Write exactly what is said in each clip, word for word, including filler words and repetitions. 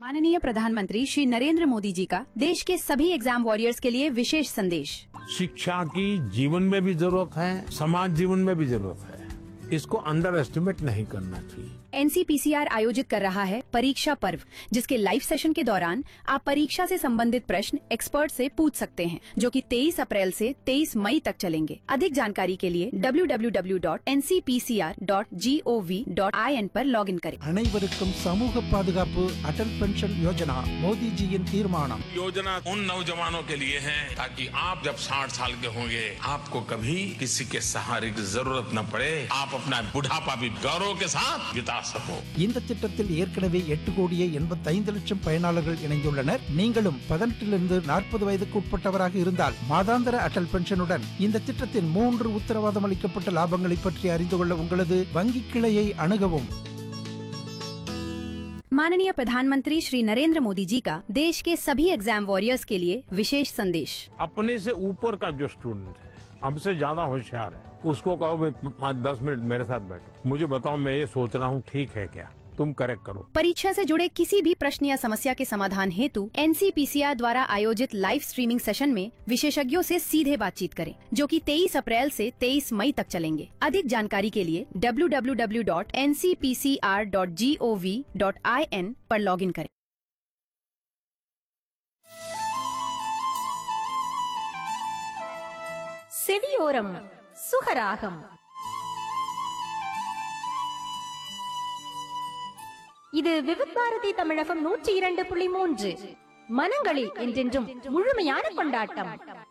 माननीय प्रधानमंत्री श्री नरेंद्र मोदी जी का देश के सभी एग्जाम वॉरियर्स के लिए विशेष संदेश। शिक्षा की जीवन में भी जरूरत है, समाज जीवन में भी जरूरत है। इसको अंडर एस्टिमेट नहीं करना चाहिए। एनसीपीसीआर आयोजित कर रहा है परीक्षा पर्व, जिसके लाइव सेशन के दौरान आप परीक्षा से संबंधित प्रश्न एक्सपर्ट से पूछ सकते हैं, जो कि तेईस अप्रैल से तेईस मई तक चलेंगे। अधिक जानकारी के लिए W W W dot N C P C R dot G O V dot I N पर लॉग इन करें। அனைவருக்கும் சமூக பாதுகாப்பு அடல் பென்ஷன் யோஜனா மோடிஜியின் தீர்மானம்। योजना उन नौजवानों के लिए है ताकि आप जब साठ साल के होंगे आपको कभी किसी के सहारे की जरूरत न पड़े, आप अपना बुढ़ापा भी गौरव के साथ बिता सको। இந்த திட்டத்தில் ஏற்கனவே எட்டு கோடியே எண்பத்தைந்து லட்சம் பயனாளர்கள் இணைந்துள்ளனர். நீங்களும் பதினெட்டிலிருந்து நாற்பது வயதுக்கு உட்பட்டவராக இருந்தால் மாதாந்திர அடல் பென்ஷனுடன் இந்த திட்டத்தின் மூன்று உத்தரவாதம் அளிக்கப்பட்ட லாபங்களை பற்றி அறிந்து கொள்ள உங்களது வங்கி கிளையை அணுகவும்। माननीय प्रधानमंत्री श्री नरेंद्र मोदी जी का देश के सभी एग्जाम वॉरियर्स के लिए विशेष संदेश। अपने से ऊपर का जो स्टूडेंट है, हमसे ज्यादा होशियार है, उसको कहो भाई पाँच दस मिनट मेरे साथ बैठो, मुझे बताओ मैं ये सोच रहा हूँ ठीक है क्या, तुम करेक्ट करो। परीक्षा से जुड़े किसी भी प्रश्न या समस्या के समाधान हेतु एनसीपीसीआर द्वारा आयोजित लाइव स्ट्रीमिंग सेशन में विशेषज्ञों से सीधे बातचीत करें, जो कि तेईस अप्रैल से तेईस मई तक चलेंगे। अधिक जानकारी के लिए W W W dot N C P C R dot G O V dot I N पर लॉग इन करें। செவியோரம் சுகராகம். இது விவித் பாரதி தமிழகம் நூற்றி இரண்டு புள்ளி மூன்று. மனங்களில் என்றென்றும் முழுமையான கொண்டாட்டம்.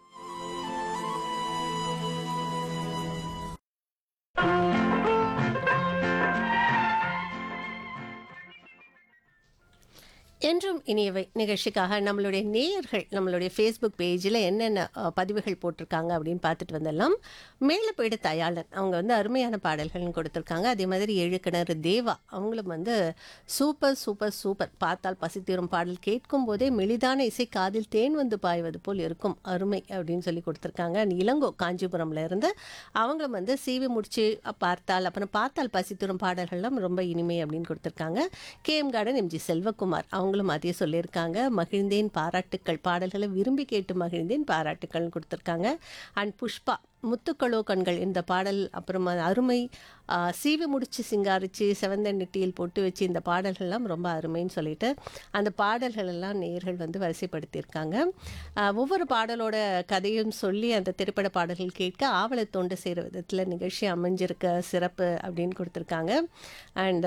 என்றும் இனியவை நிகழ்ச்சிக்காக நம்மளுடைய நேயர்கள் நம்மளுடைய ஃபேஸ்புக் பேஜில் என்னென்ன அஹ், பதிவுகள் போட்டிருக்காங்க அப்படின்னு பார்த்துட்டு வந்துடலாம். மேலப்பேடு தயாளன் அவங்க வந்து அருமையான பாடல்கள்னு கொடுத்துருக்காங்க. அதே மாதிரி எழுக்கிணறு தேவா அவங்களும் வந்து சூப்பர் சூப்பர் சூப்பர், பார்த்தால் பசித்தீரும் பாடல் கேட்கும் போதே மெலிதான இசை காதில் தேன் வந்து பாய்வது போல் இருக்கும், அருமை அப்படின்னு சொல்லி கொடுத்துருக்காங்க. And இளங்கோ காஞ்சிபுரம்ல இருந்து அவங்களும் வந்து சீவி முடிச்சு பார்த்தால் அப்புறம் பார்த்தால் பசித்தீரும் பாடல்கள்லாம் ரொம்ப இனிமை அப்படின்னு கொடுத்துருக்காங்க. K M garden MG Selvakumar அவங்களும் அதே சொல்லியிருக்காங்க. மகிழ்ந்தேன் பாராட்டுக்கள், பாடல்களை விரும்பி கேட்டு மகிழ்ந்தேன் பாராட்டுக்கள்னு கொடுத்துருக்காங்க. அண்ட் புஷ்பா முத்துக்களோ கண்கள் இந்த பாடல் அப்புறம் அருமை, ஆ, சீவி முடிச்சு சிங்காரிச்சு செவந்த நெட்டியில் பொட்டு வச்சு இந்த பாடல்கள்லாம் ரொம்ப அருமைன்னு சொல்லிட்டு அந்த பாடல்கள் எல்லாம் நேயர்கள் வந்து வரிசைப்படுத்தியிருக்காங்க. ஆ, ஒவ்வொரு பாடலோட கதையும் சொல்லி அந்த திரைப்பட பாடல்கள் கேட்க ஆவலை தோண்டு செய்கிற விதத்தில் நிகழ்ச்சி அமைஞ்சிருக்க சிறப்பு அப்படின்னு கொடுத்துருக்காங்க. அண்ட்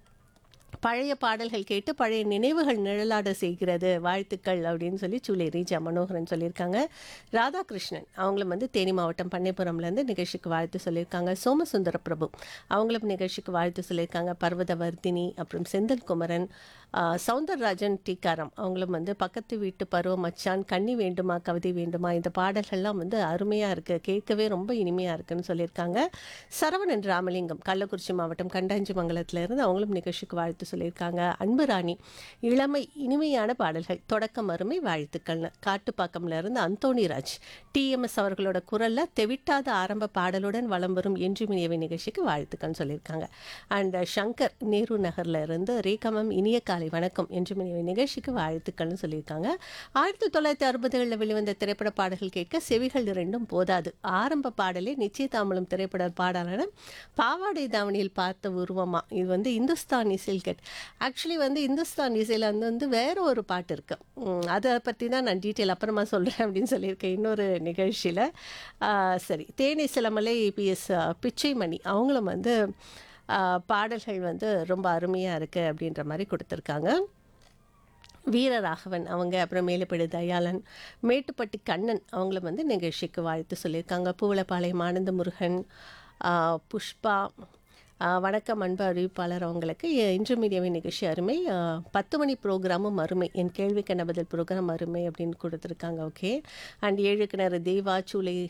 பழைய பாடல்கள் கேட்டு பழைய நினைவுகள் நிழலாட செய்கிறது, வாழ்த்துக்கள் அப்படின்னு சொல்லி சூலை ரீஜா மனோகரன் சொல்லியிருக்காங்க. ராதாகிருஷ்ணன் அவங்களும் வந்து தேனி மாவட்டம் பண்ணைப்புறம்லேருந்து நிகழ்ச்சிக்கு வாழ்த்து சொல்லியிருக்காங்க. சோமசுந்தர பிரபு அவங்களும் நிகழ்ச்சிக்கு வாழ்த்து சொல்லியிருக்காங்க. பர்வதவர்த்தினி அப்புறம் செந்தில் குமரன், சவுந்தரராஜன் டீக்காரம் அவங்களும் வந்து பக்கத்து வீட்டு பருவ மச்சான், கண்ணி வேண்டுமா கவிதை வேண்டுமா இந்த பாடல்கள்லாம் வந்து அருமையாக இருக்குது, கேட்கவே ரொம்ப இனிமையாக இருக்குன்னு சொல்லியிருக்காங்க. சரவணன் ராமலிங்கம் கள்ளக்குறிச்சி மாவட்டம் கண்டாஞ்சிமங்கலத்திலேருந்து அவங்களும் நிகழ்ச்சிக்கு வாழ்த்து சொல்லியிருக்காங்க. அன்பு ராணி இளமை இனிமையான பாடல்கள், தொடக்கம் அருமை, வாழ்த்துக்கள்னு. காட்டுப்பாக்கம்ல இருந்து அந்தோணிராஜ் டிஎம்எஸ் அவர்களோட குரல்ல தெவிட்டாத ஆரம்ப பாடலுடன் வலம் வரும் என்று இனியவை நிகழ்ச்சிக்கு வாழ்த்துக்கள்னு சொல்லியிருக்காங்க. அண்ட் சங்கர் நேரு நகர்ல இருந்து ரேகமம் இனிய காலை வணக்கம் என்று இனியவை நிகழ்ச்சிக்கு வாழ்த்துக்கள்னு சொல்லியிருக்காங்க. ஆயிரத்தி தொள்ளாயிரத்தி அறுபதுகளில் வெளிவந்த திரைப்பட பாடல்கள் கேட்க செவிகள் இரண்டும் போதாது, ஆரம்ப பாடலே நிச்சயதாமலம் திரைப்பட பாடலான பாவாடை தாவணியில் பார்த்த உருவமா, இது வந்து இந்துஸ்தான் இசையில் கேட் ஆக்சுவலி வந்து இந்துஸ்தான் இசையில் வந்து வந்து வேற ஒரு பாட்டு இருக்கு, உம், அதை பற்றி தான் நான் டீட்டெயில் அப்புறமா சொல்கிறேன் அப்படின்னு சொல்லியிருக்கேன் இன்னொரு நிகழ்ச்சியில். சரி, தேனி சிலமலை பிஎஸ் பிச்சைமணி அவங்களும் வந்து ஆஹ், பாடல்கள் வந்து ரொம்ப அருமையாக இருக்குது அப்படின்ற மாதிரி கொடுத்துருக்காங்க. வீரராகவன் அவங்க அப்புறம் மேலப்படு தயாளன், மேட்டுப்பட்டி கண்ணன் அவங்களும் வந்து நிகழ்ச்சிக்கு வாழ்த்து சொல்லியிருக்காங்க. பூவலப்பாளையம் ஆனந்த முருகன், ஆஹ், புஷ்பா, ஆஹ், வணக்கம் அன்பு அறிவிப்பாளர் அவங்களுக்கு இன்று மீடியாவின் நிகழ்ச்சி அருமை, ஆஹ், பத்து மணி ப்ரோக்ராமும் அருமை, என் கேள்விக்கான பதில் ப்ரோக்ராம் அருமை அப்படின்னு கொடுத்துருக்காங்க. ஓகே. அண்ட் ஏழு கிணறு தேவா, சூலை